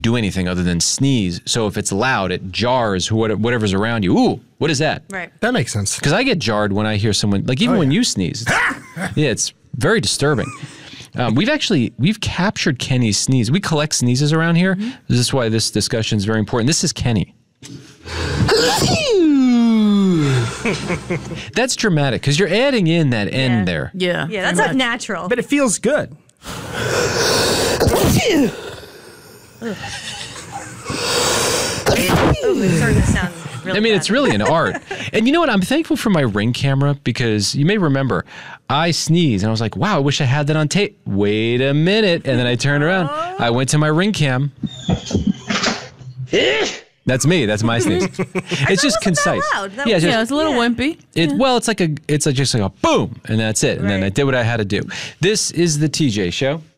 do anything other than sneeze. So if it's loud, it jars whatever's around you. Ooh, what is that? Right. That makes sense. Because I get jarred when I hear someone, like even when you sneeze. It's very disturbing. We've captured Kenny's sneeze. We collect sneezes around here. This is why this discussion is very important. This is Kenny. That's dramatic because you're adding in that end there. Yeah. Yeah, that's not natural. But it feels good. It's starting to sound really bad. It's really an art. And you know what? I'm thankful for my Ring camera because you may remember I sneezed and I was like, wow, I wish I had that on tape. Wait a minute. And then I turned around. I went to my Ring cam. That's me. That's my sneeze. It's just concise. That loud. Yeah, it's a little wimpy. Well, it's just like a boom, and that's it. And then I did what I had to do. This is the TJ Show.